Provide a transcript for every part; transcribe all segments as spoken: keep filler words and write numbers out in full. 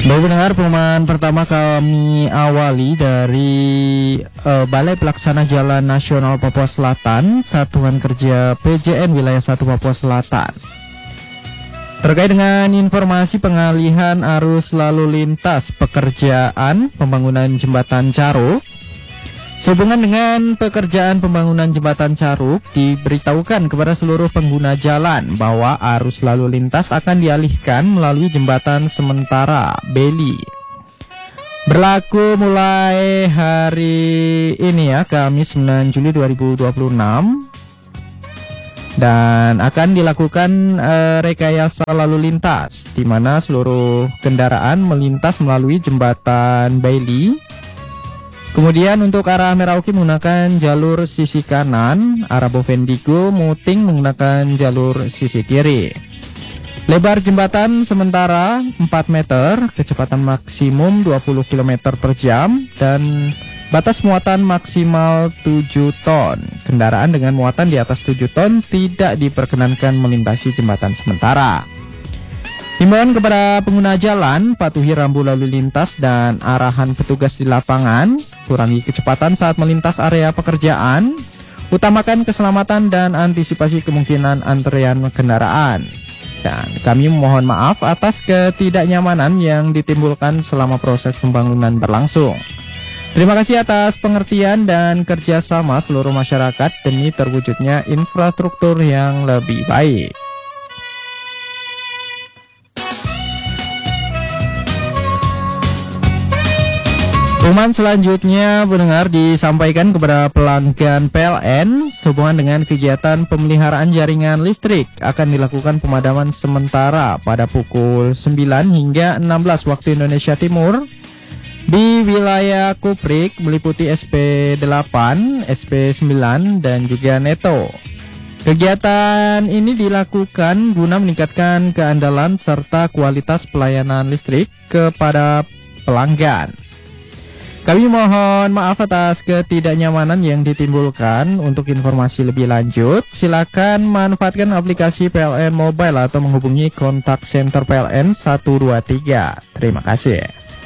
Baik pendengar, pengumuman pertama kami awali dari uh, Balai Pelaksana Jalan Nasional Papua Selatan, Satuan Kerja P J N Wilayah satu Papua Selatan. Terkait dengan informasi pengalihan arus lalu lintas pekerjaan pembangunan jembatan Caruk. Sehubungan dengan pekerjaan pembangunan jembatan Caruk, diberitahukan kepada seluruh pengguna jalan bahwa arus lalu lintas akan dialihkan melalui jembatan sementara Beli. Berlaku mulai hari ini ya, Kamis sembilan Juli dua ribu dua puluh enam. Dan akan dilakukan uh, rekayasa lalu lintas, di mana seluruh kendaraan melintas melalui jembatan Bailey. Kemudian untuk arah Merauke menggunakan jalur sisi kanan, arah Bovendiggo Muting menggunakan jalur sisi kiri. Lebar jembatan sementara empat meter, kecepatan maksimum dua puluh kilometer per jam, dan batas muatan maksimal tujuh ton. Kendaraan dengan muatan di atas tujuh ton tidak diperkenankan melintasi jembatan sementara. Himbauan kepada pengguna jalan, patuhi rambu lalu lintas dan arahan petugas di lapangan, kurangi kecepatan saat melintas area pekerjaan, utamakan keselamatan dan antisipasi kemungkinan antrean kendaraan. Dan kami memohon maaf atas ketidaknyamanan yang ditimbulkan selama proses pembangunan berlangsung. Terima kasih atas pengertian dan kerjasama seluruh masyarakat demi terwujudnya infrastruktur yang lebih baik. Pengumuman selanjutnya pendengar disampaikan kepada pelanggan P L N sehubungan dengan kegiatan pemeliharaan jaringan listrik akan dilakukan pemadaman sementara pada pukul sembilan hingga enam belas waktu Indonesia Timur di wilayah Kuprik meliputi S P delapan, S P sembilan dan juga Neto. Kegiatan ini dilakukan guna meningkatkan keandalan serta kualitas pelayanan listrik kepada pelanggan. Kami mohon maaf atas ketidaknyamanan yang ditimbulkan. Untuk informasi lebih lanjut, silakan manfaatkan aplikasi P L N Mobile atau menghubungi kontak center P L N satu dua tiga. Terima kasih.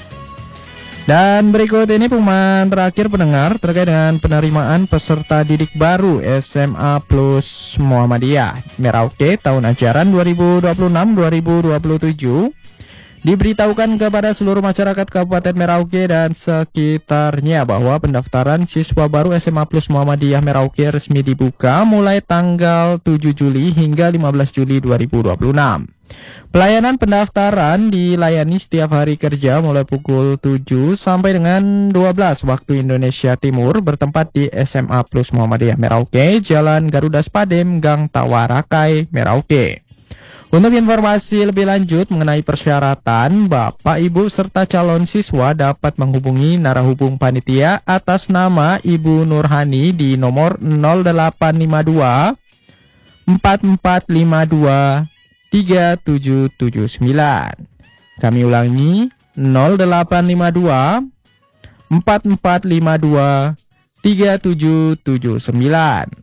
Dan berikut ini pengumuman terakhir pendengar terkait dengan penerimaan peserta didik baru S M A Plus Muhammadiyah Merauke tahun ajaran dua ribu dua puluh enam dua ribu dua puluh tujuh. Diberitahukan kepada seluruh masyarakat Kabupaten Merauke dan sekitarnya bahwa pendaftaran siswa baru S M A Plus Muhammadiyah Merauke resmi dibuka mulai tanggal tujuh Juli hingga lima belas Juli dua ribu dua puluh enam. Pelayanan pendaftaran dilayani setiap hari kerja mulai pukul tujuh sampai dengan dua belas waktu Indonesia Timur, bertempat di S M A Plus Muhammadiyah Merauke, Jalan Garuda Spadem, Gang Tawarakai, Merauke. Untuk informasi lebih lanjut mengenai persyaratan, Bapak, Ibu, serta calon siswa dapat menghubungi narahubung panitia atas nama Ibu Nurhani di nomor nol delapan lima dua empat empat lima dua tiga tujuh tujuh sembilan. Kami ulangi, nol delapan lima dua empat empat lima dua tiga tujuh tujuh sembilan.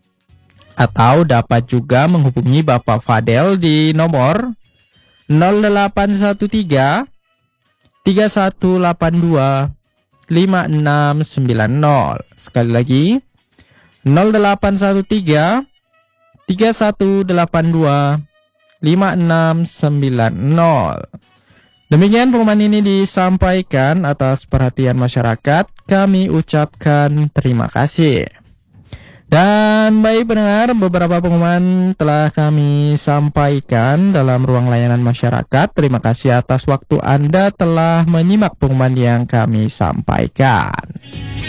Atau dapat juga menghubungi Bapak Fadel di nomor nol delapan satu tiga tiga satu delapan dua lima enam sembilan nol. Sekali lagi, nol delapan satu tiga tiga satu delapan dua lima enam sembilan nol. Demikian pengumuman ini disampaikan atas perhatian masyarakat. Kami ucapkan terima kasih. Dan baik pendengar, beberapa pengumuman telah kami sampaikan dalam ruang layanan masyarakat. Terima kasih atas waktu Anda telah menyimak pengumuman yang kami sampaikan.